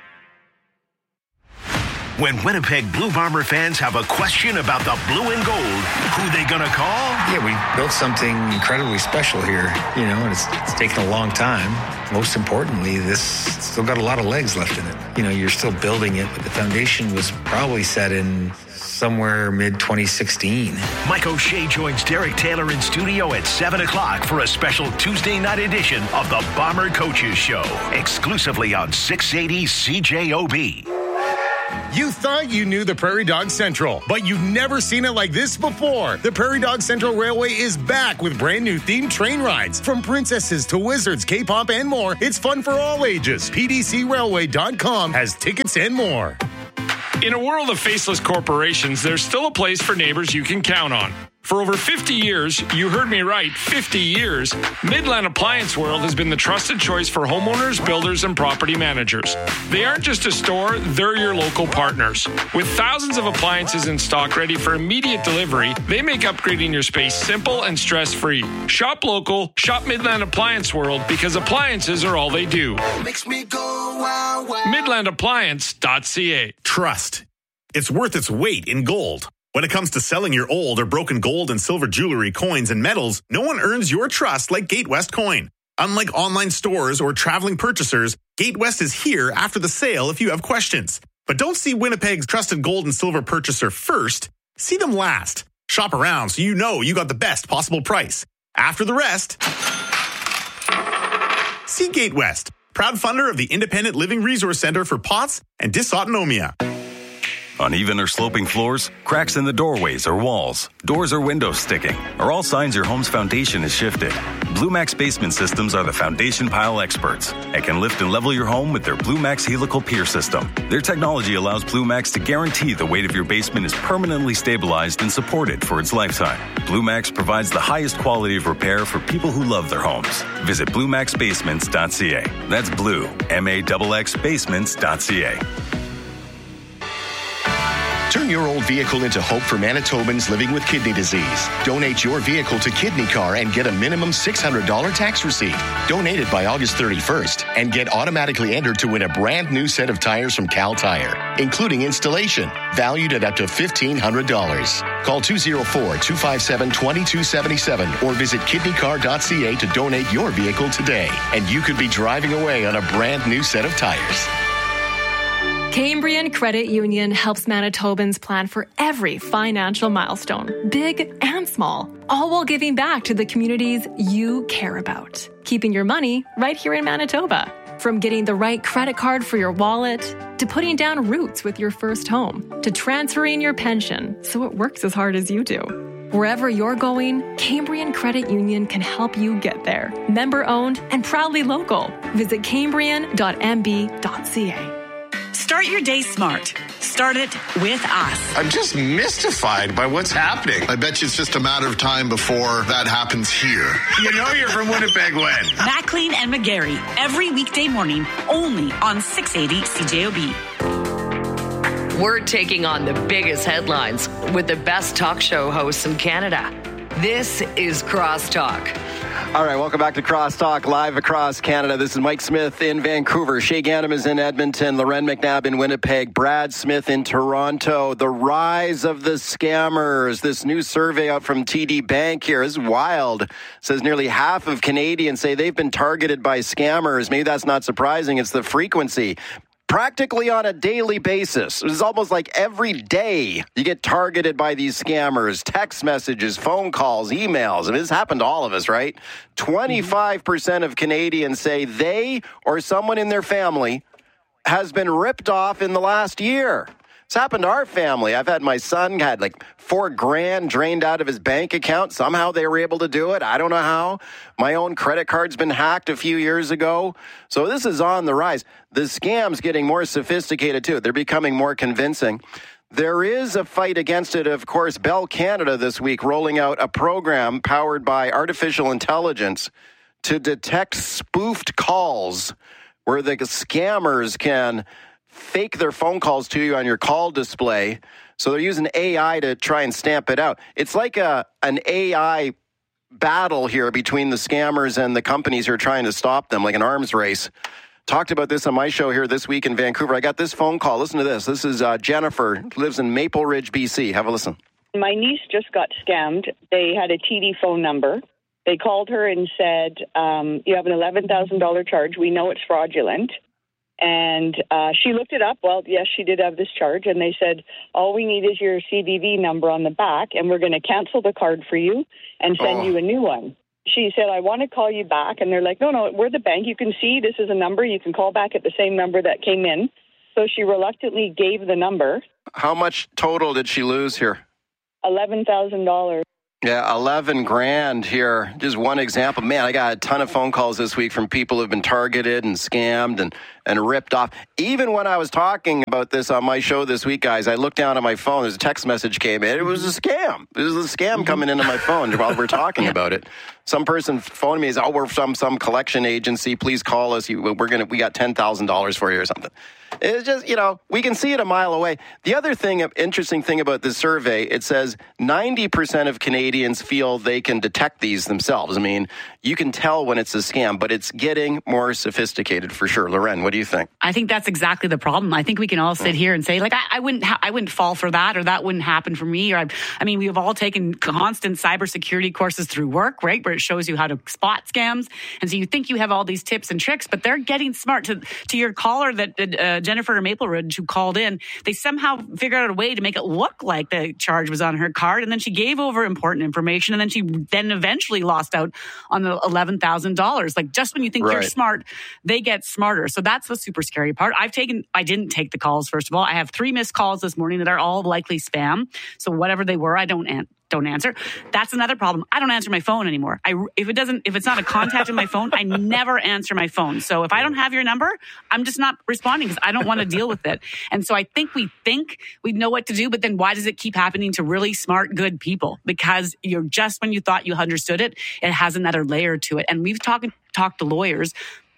When Winnipeg Blue Bomber fans have a question about the blue and gold, who they gonna call? Yeah, we built something incredibly special here, and it's taken a long time. Most importantly, this still got a lot of legs left in it. You're still building it, but the foundation was probably set in somewhere mid-2016. Mike O'Shea joins Derek Taylor in studio at 7 o'clock for a special Tuesday night edition of the Bomber Coaches Show, exclusively on 680 CJOB. You thought you knew the Prairie Dog Central, but you've never seen it like this before. The Prairie Dog Central Railway is back with brand new themed train rides. From princesses to wizards, K-pop, and more, it's fun for all ages. PDCRailway.com has tickets and more. In a world of faceless corporations, there's still a place for neighbors you can count on. For over 50 years, you heard me right, 50 years, Midland Appliance World has been the trusted choice for homeowners, builders, and property managers. They aren't just a store, they're your local partners. With thousands of appliances in stock ready for immediate delivery, they make upgrading your space simple and stress-free. Shop local, shop Midland Appliance World, because appliances are all they do. Makes me go wow, wow. MidlandAppliance.ca. Trust. It's worth its weight in gold. When it comes to selling your old or broken gold and silver jewelry, coins, and metals, no one earns your trust like Gatewest Coin. Unlike online stores or traveling purchasers, Gatewest is here after the sale if you have questions. But don't see Winnipeg's trusted gold and silver purchaser first. See them last. Shop around so you know you got the best possible price. After the rest, see Gatewest, proud funder of the Independent Living Resource Center for POTS and Dysautonomia. Uneven or sloping floors, cracks in the doorways or walls, doors or windows sticking, are all signs your home's foundation is shifted. Blue Max Basement Systems are the foundation pile experts and can lift and level your home with their Blue Max Helical Pier System. Their technology allows Blue Max to guarantee the weight of your basement is permanently stabilized and supported for its lifetime. Blue Max provides the highest quality of repair for people who love their homes. Visit BlueMaxBasements.ca. That's Blue, MAXX Basements.ca. Turn your old vehicle into hope for Manitobans living with kidney disease. Donate your vehicle to Kidney Car and get a minimum $600 tax receipt. Donate it by August 31st and get automatically entered to win a brand new set of tires from Cal Tire, including installation, valued at up to $1,500. Call 204-257-2277 or visit kidneycar.ca to donate your vehicle today. And you could be driving away on a brand new set of tires. Cambrian Credit Union helps Manitobans plan for every financial milestone, big and small, all while giving back to the communities you care about. Keeping your money right here in Manitoba. From getting the right credit card for your wallet, to putting down roots with your first home, to transferring your pension so it works as hard as you do. Wherever you're going, Cambrian Credit Union can help you get there. Member owned and proudly local. Visit cambrian.mb.ca. Start your day smart. Start it with us. I'm just mystified by what's happening. I bet you it's just a matter of time before that happens here. You know you're from Winnipeg when? Maclean and McGarry, every weekday morning, only on 680 CJOB. We're taking on the biggest headlines with the best talk show hosts in Canada. This is Crosstalk. All right, welcome back to Crosstalk, live across Canada. This is Mike Smith in Vancouver. Shea Ganem is in Edmonton. Loren McNabb in Winnipeg. Brad Smith in Toronto. The rise of the scammers. This new survey out from TD Bank here is wild. It says nearly half of Canadians say they've been targeted by scammers. Maybe that's not surprising. It's the frequency. Practically on a daily basis. It's almost like every day you get targeted by these scammers. Text messages, phone calls, emails. And this happened to all of us, right? 25% of Canadians say they or someone in their family has been ripped off in the last year. It's happened to our family. I've had my son had like $4,000 drained out of his bank account. Somehow they were able to do it. I don't know how. My own credit card's been hacked a few years ago. So this is on the rise. The scam's getting more sophisticated too. They're becoming more convincing. There is a fight against it. Of course, Bell Canada this week rolling out a program powered by artificial intelligence to detect spoofed calls where the scammers can fake their phone calls to you on your call display. So they're using AI to try and stamp it out. It's like an AI battle here between the scammers and the companies who are trying to stop them, like an arms race. Talked about this on my show here this week in Vancouver. I got this phone call. Listen to this. This is Jennifer, lives in Maple Ridge, BC. Have a listen. My niece just got scammed. They had a TD phone number. They called her and said, you have an $11,000 charge. We know it's fraudulent. And she looked it up. Well, yes, she did have this charge. And they said, all we need is your CVV number on the back, and we're going to cancel the card for you and send you a new one. She said, I want to call you back. And they're like, no, we're the bank. You can see this is a number. You can call back at the same number that came in. So she reluctantly gave the number. How much total did she lose here? $11,000. Yeah, 11 grand here. Just one example. Man, I got a ton of phone calls this week from people who've been targeted and scammed and ripped off. Even when I was talking about this on my show this week, guys, I looked down at my phone. There's a text message came in. It was a scam. It was a scam coming into my phone while we're talking about it. Some person phoned me and said, we're from some collection agency. Please call us. We got $10,000 for you or something. It's just, we can see it a mile away. The other interesting thing about this survey, it says 90% of Canadians feel they can detect these themselves. I mean, you can tell when it's a scam, but it's getting more sophisticated for sure. Loren, what do you think? I think that's exactly the problem. I think we can all sit here and say, like, I wouldn't fall for that, or that wouldn't happen for me. Or we have all taken constant cybersecurity courses through work, right, where it shows you how to spot scams. And so you think you have all these tips and tricks, but they're getting smart. To your caller that Jennifer Maple Ridge, who called in, they somehow figured out a way to make it look like the charge was on her card, and then she gave over important information, and then she eventually lost out on the $11,000. Like, just when you think you're smart, they get smarter. So that's the super scary part. I didn't take the calls, first of all. I have 3 missed calls this morning that are all likely spam. So whatever they were, I don't answer. That's another problem. I don't answer my phone anymore. If it's not a contact in my phone, I never answer my phone. So if I don't have your number, I'm just not responding because I don't want to deal with it. And so I think we know what to do, but then why does it keep happening to really smart, good people? Because when you thought you understood it, it has another layer to it. And we've talked to lawyers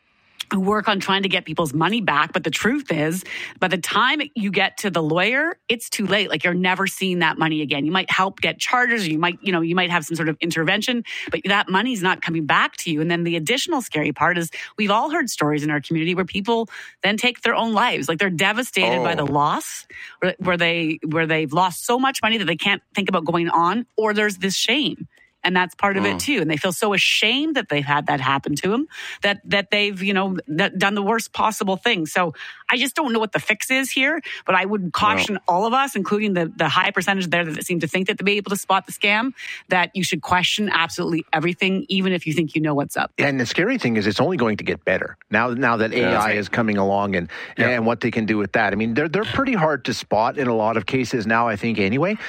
who work on trying to get people's money back. But the truth is, by the time you get to the lawyer, it's too late. Like, you're never seeing that money again. You might help get charges, or you might have some sort of intervention, but that money's not coming back to you. And then the additional scary part is we've all heard stories in our community where people then take their own lives. Like, they're devastated by the loss, where they've lost so much money that they can't think about going on, or there's this shame. And that's part of it too. And they feel so ashamed that they've had that happen to them, that they've, done the worst possible thing. So I just don't know what the fix is here, but I would caution all of us, including the high percentage there that seem to think that they'll be able to spot the scam, that you should question absolutely everything, even if you think you know what's up. And the scary thing is it's only going to get better now that AI is coming along and what they can do with that. I mean, they're pretty hard to spot in a lot of cases now, I think, anyway.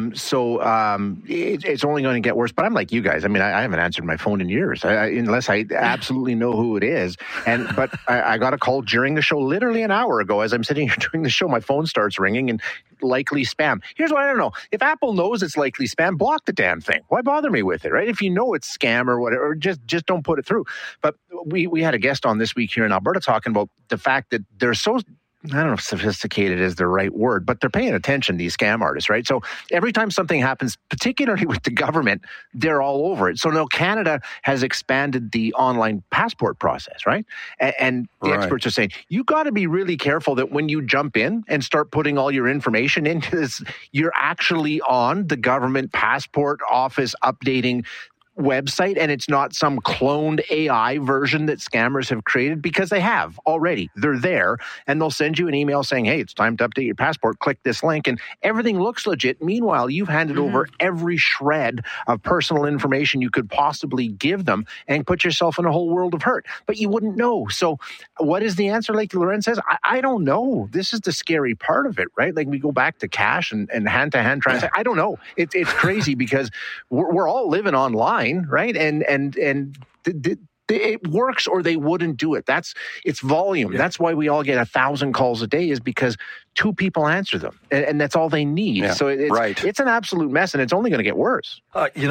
It's only going to get worse. But I'm like you guys. I mean, I haven't answered my phone in years, unless I absolutely know who it is. But I got a call during the show, literally an hour ago. As I'm sitting here doing the show, my phone starts ringing and likely spam. Here's what I don't know. If Apple knows it's likely spam, block the damn thing. Why bother me with it, right? If you know it's scam or whatever, just don't put it through. But we had a guest on this week here in Alberta talking about the fact that they're so, I don't know if sophisticated is the right word, but they're paying attention, these scam artists, right? So every time something happens, particularly with the government, they're all over it. So now Canada has expanded the online passport process, right? And the experts are saying, you got to be really careful that when you jump in and start putting all your information into this, you're actually on the government passport office updating website, and it's not some cloned AI version that scammers have created, because they have already. They're there, and they'll send you an email saying, hey, it's time to update your passport. Click this link, and everything looks legit. Meanwhile, you've handed over every shred of personal information you could possibly give them and put yourself in a whole world of hurt. But you wouldn't know. So what is the answer? Like Loren says, I don't know. This is the scary part of it, right? Like, we go back to cash and hand-to-hand transaction. I don't know. It's crazy because we're all living online, right? And It works, or they wouldn't do it. It's volume. Yeah. That's why we all get 1,000 calls a day, is because 2 people answer them, and that's all they need. Yeah. So it's an absolute mess, and it's only going to get worse.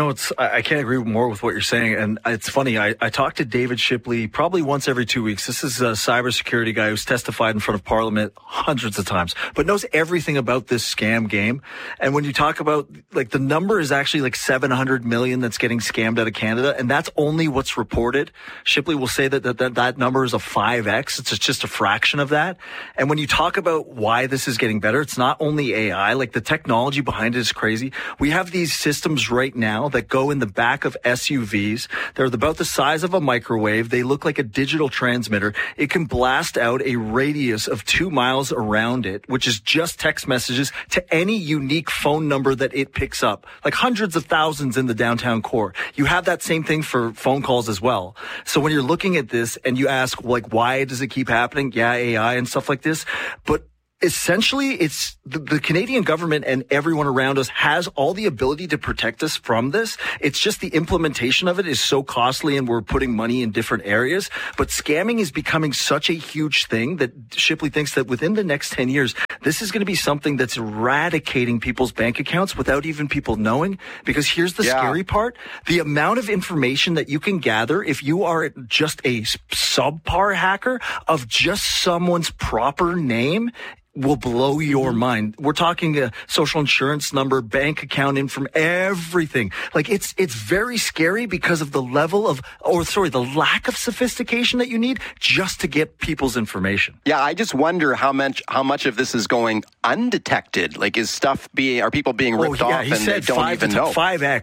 I can't agree more with what you're saying, and it's funny. I talk to David Shipley probably once every 2 weeks. This is a cybersecurity guy who's testified in front of Parliament hundreds of times, but knows everything about this scam game. And when you talk about, like, the number is actually like 700 million that's getting scammed out of Canada, and that's only what's reported. Shipley will say that number is a 5x. It's just a fraction of that. And when you talk about why this is getting better, it's not only AI. Like, the technology behind it is crazy. We have these systems right now that go in the back of SUVs. They're about the size of a microwave. They look like a digital transmitter. It can blast out a radius of 2 miles around it, which is just text messages to any unique phone number that it picks up, like hundreds of thousands in the downtown core. You have that same thing for phone calls as well. So when you're looking at this and you ask, like, why does it keep happening? Yeah, AI and stuff like this. But essentially, it's the Canadian government and everyone around us has all the ability to protect us from this. It's just the implementation of it is so costly, and we're putting money in different areas. But scamming is becoming such a huge thing that Shipley thinks that within the next 10 years, this is going to be something that's eradicating people's bank accounts without even people knowing. Because here's the scary part. The amount of information that you can gather if you are just a subpar hacker of just someone's proper name will blow your mind. We're talking a social insurance number, bank account information, everything. Like, it's very scary because of the level of, the lack of sophistication that you need just to get people's information. Yeah, I just wonder how much of this is going undetected. Like, are people being ripped off he and said they don't even know?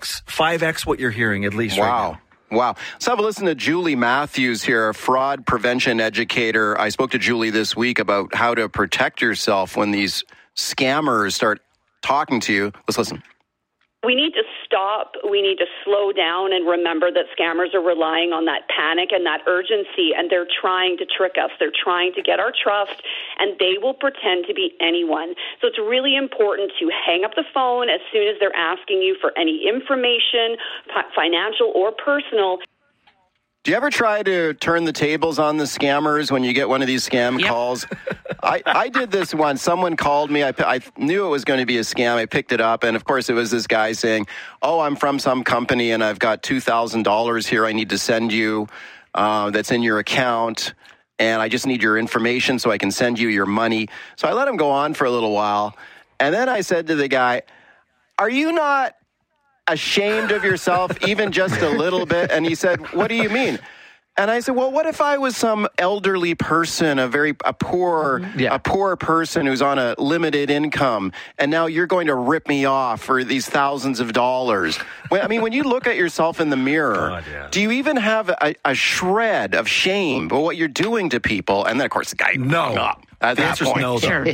5x what you're hearing, at least right now. Wow. Let's have a listen to Julie Matthews here, a fraud prevention educator. I spoke to Julie this week about how to protect yourself when these scammers start talking to you. Let's listen. We need to stop. We need to slow down and remember that scammers are relying on that panic and that urgency, and they're trying to trick us. They're trying to get our trust, and they will pretend to be anyone. So it's really important to hang up the phone as soon as they're asking you for any information, financial or personal. Do you ever try to turn the tables on the scammers when you get one of these scam calls? I did this once. Someone called me. I knew it was going to be a scam. I picked it up, and of course it was this guy saying, I'm from some company, and I've got $2,000 here I need to send you that's in your account, and I just need your information so I can send you your money. So I let him go on for a little while, and then I said to the guy, are you not ashamed of yourself, even just a little bit? And he said, what do you mean? And I said, well, what if I was some elderly person, a poor person who's on a limited income, and now you're going to rip me off for these thousands of dollars? When you look at yourself in the mirror, do you even have a shred of shame for what you're doing to people? And then, of course, the guy hung up. At that point, no, sure.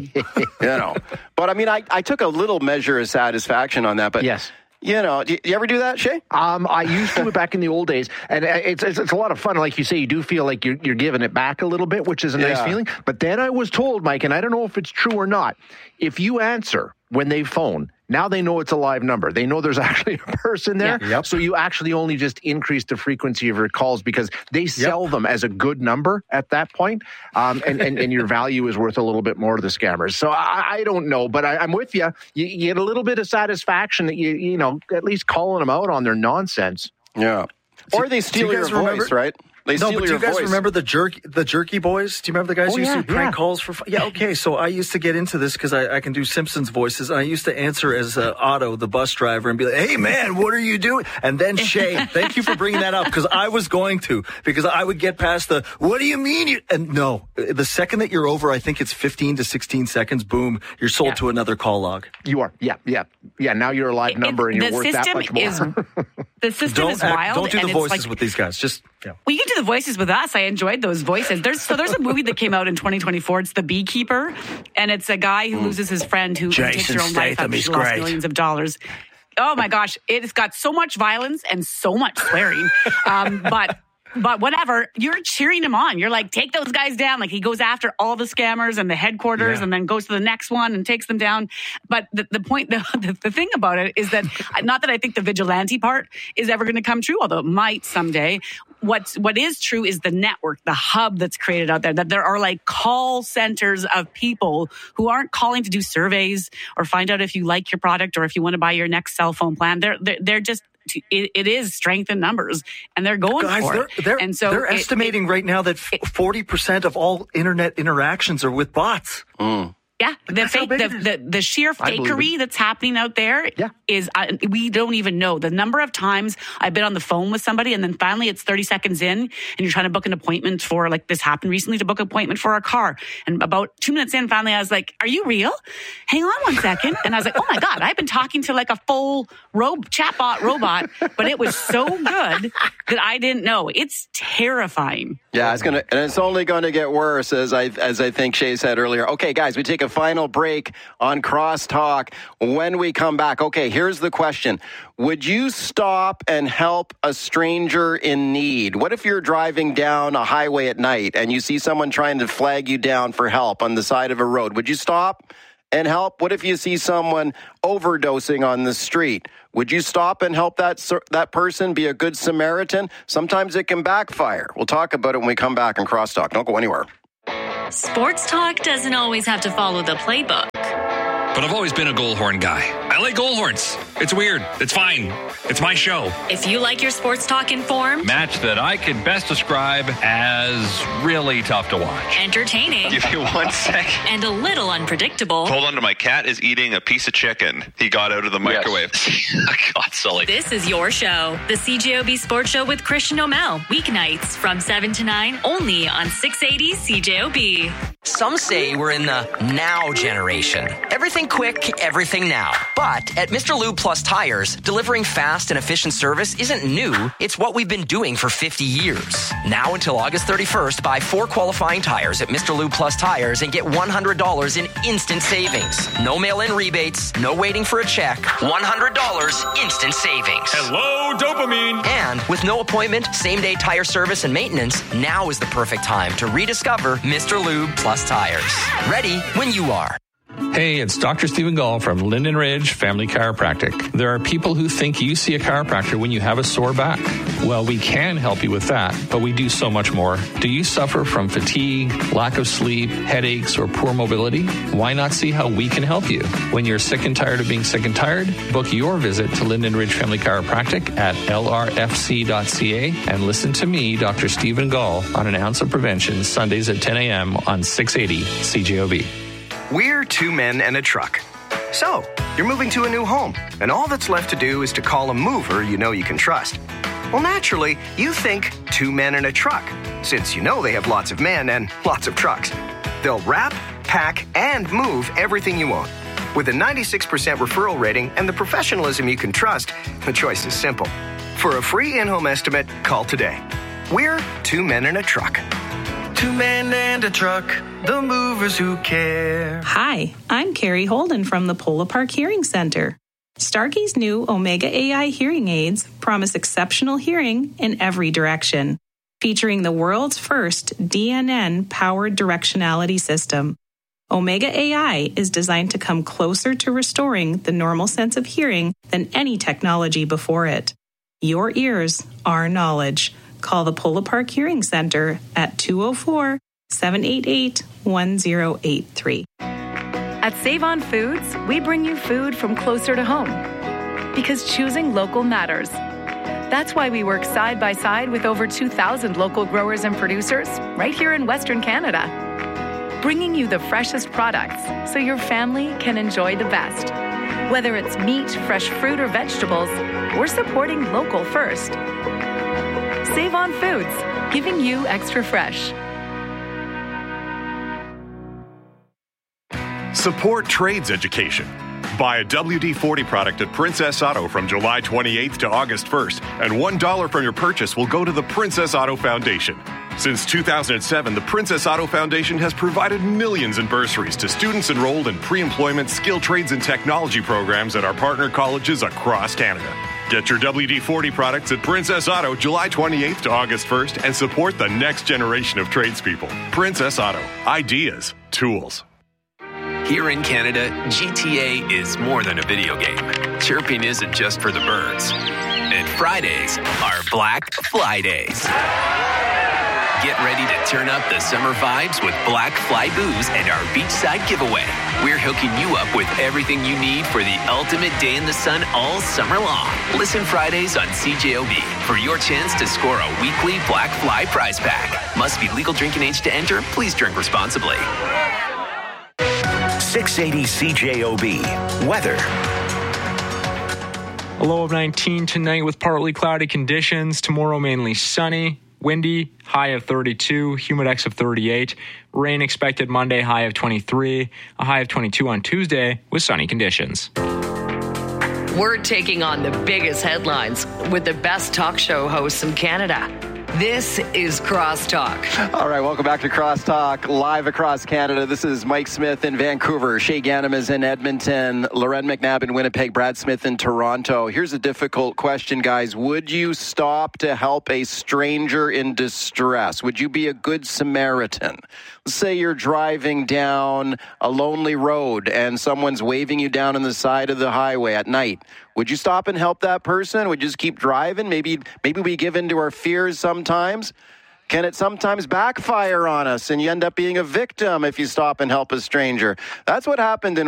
But I took a little measure of satisfaction on that. But yes. Do you ever do that, Shay? I used to back in the old days, and it's a lot of fun. Like you say, you do feel like you're giving it back a little bit, which is a nice feeling. But then I was told, Mike, and I don't know if it's true or not, if you answer when they phone, now they know it's a live number. They know there's actually a person there. Yeah. Yep. So you actually only just increase the frequency of your calls because they sell them as a good number at that point. And your value is worth a little bit more to the scammers. So I don't know, but I'm with you. You get a little bit of satisfaction that you at least calling them out on their nonsense. Yeah. Or they steal your voice, right? Do you guys remember the Jerky Boys? Do you remember the guys who used to do prank calls for fun? Yeah, okay. So I used to get into this because I can do Simpsons voices. And I used to answer as Otto, the bus driver, and be like, hey, man, what are you doing? And then Shay, thank you for bringing that up because I was going to, because I would get past the, what do you mean? And no, the second that you're over, I think it's 15 to 16 seconds, boom, you're sold to another call log. You are. Yeah. Now you're a live number and you're worth that much more. The system is wild. Don't do the voices with these guys. Just, Well, you can do the voices with us. I enjoyed those voices. There's a movie that came out in 2024. It's The Beekeeper, and it's a guy who loses his friend who takes their own life after she lost millions of dollars. Oh my gosh, it's got so much violence and so much swearing. But whatever, you're cheering him on. You're like, take those guys down. Like, he goes after all the scammers and the headquarters and then goes to the next one and takes them down. But the point, the thing about it is that, not that I think the vigilante part is ever going to come true, although it might someday. what is true is the network, the hub that's created out there, that there are like call centers of people who aren't calling to do surveys or find out if you like your product or if you want to buy your next cell phone plan. They're just, it is strength in numbers, and they're going for it. And so they're estimating right now that 40% of all internet interactions are with bots. Yeah, the sheer fakery that's happening out there is, we don't even know. The number of times I've been on the phone with somebody and then finally it's 30 seconds in and you're trying to book an appointment for, like this happened recently, to book an appointment for a car. And about 2 minutes in, finally I was like, are you real? Hang on one second. And I was like, oh my God, I've been talking to like a full chatbot robot, but it was so good that I didn't know. It's terrifying. Yeah, and it's only going to get worse, as I think Shay said earlier. Okay, guys, we take a final break on Crosstalk. When we come back, okay, here's the question. Would you stop and help a stranger in need? What if you're driving down a highway at night and you see someone trying to flag you down for help on the side of a road? Would you stop and help? What if you see someone overdosing on the street? Would you stop and help that person, be a good Samaritan? Sometimes it can backfire. We'll talk about it when we come back in Crosstalk. Don't go anywhere. Sports talk doesn't always have to follow the playbook. But I've always been a Goldhorn guy. I like Goldhorns. It's weird. It's fine. It's my show. If you like your sports talk informed, match that I could best describe as really tough to watch. Entertaining. Give you 1 second. And a little unpredictable. Hold on to my cat is eating a piece of chicken. He got out of the microwave. Yes. God, Sully. This is your show. The CJOB Sports Show with Christian O'Mell. Weeknights from 7 to 9 only on 680 CJOB. Some say we're in the now generation. Everything quick, everything now. But at Mr. Lube Plus Tires, delivering fast and efficient service isn't new. It's what we've been doing for 50 years. Now until August 31st, buy 4 qualifying tires at Mr. Lube Plus Tires and get $100 in instant savings. No mail-in rebates, no waiting for a check. $100 instant savings. Hello, dopamine. And with no appointment, same-day tire service and maintenance, now is the perfect time to rediscover Mr. Lube Plus Tires. Ready when you are. Hey, it's Dr. Stephen Gall from Linden Ridge Family Chiropractic. There are people who think you see a chiropractor when you have a sore back. Well, we can help you with that, but we do so much more. Do you suffer from fatigue, lack of sleep, headaches, or poor mobility? Why not see how we can help you? When you're sick and tired of being sick and tired, book your visit to Linden Ridge Family Chiropractic at lrfc.ca and listen to me, Dr. Stephen Gall, on An Ounce of Prevention, Sundays at 10 a.m. on 680 CJOB. We're 2 men and a truck. So, you're moving to a new home, and all that's left to do is to call a mover you know you can trust. Well, naturally, you think 2 men and a truck, since you know they have lots of men and lots of trucks. They'll wrap, pack, and move everything you own. With a 96% referral rating and the professionalism you can trust, the choice is simple. For a free in-home estimate, call today. We're 2 men and a truck. 2 men and a truck, the movers who care. Hi, I'm Carrie Holden from the Pola Park Hearing Center. Starkey's new Omega AI hearing aids promise exceptional hearing in every direction, featuring the world's first DNN-powered directionality system. Omega AI is designed to come closer to restoring the normal sense of hearing than any technology before it. Your ears, our knowledge. Call the Pola Park Hearing Center at 204-788-1083. At Save On Foods, we bring you food from closer to home. Because choosing local matters. That's why we work side by side with over 2,000 local growers and producers right here in Western Canada. Bringing you the freshest products so your family can enjoy the best. Whether it's meat, fresh fruit, or vegetables, we're supporting local first. Save On Foods, giving you extra fresh. Support trades education. Buy a WD-40 product at Princess Auto from July 28th to August 1st, and $1 from your purchase will go to the Princess Auto Foundation. Since 2007, the Princess Auto Foundation has provided millions in bursaries to students enrolled in pre-employment skill trades and technology programs at our partner colleges across Canada. Get your WD-40 products at Princess Auto July 28th to August 1st and support the next generation of tradespeople. Princess Auto. Ideas. Tools. Here in Canada, GTA is more than a video game. Chirping isn't just for the birds. And Fridays are Black Fly Days. Get ready to turn up the summer vibes with Black Fly Booze and our beachside giveaway. We're hooking you up with everything you need for the ultimate day in the sun all summer long. Listen Fridays on CJOB for your chance to score a weekly Black Fly prize pack. Must be legal drinking age to enter. Please drink responsibly. 680 CJOB. Weather. A low of 19 tonight with partly cloudy conditions. Tomorrow mainly sunny. Windy, high of 32, humidex of 38. Rain expected Monday, high of 23. A high of 22 on Tuesday with sunny conditions. We're taking on the biggest headlines with the best talk show hosts in Canada. This is Crosstalk. All right, welcome back to Crosstalk, live across Canada. This is Mike Smith in Vancouver, Shay Ganem is in Edmonton, Loren McNabb in Winnipeg, Brad Smith in Toronto. Here's a difficult question, guys. Would you stop to help a stranger in distress? Would you be a good Samaritan? Let's say you're driving down a lonely road and someone's waving you down on the side of the highway at night. Would you stop and help that person? Would you just keep driving? Maybe we give in to our fears sometimes. Can it sometimes backfire on us and you end up being a victim if you stop and help a stranger? That's what happened in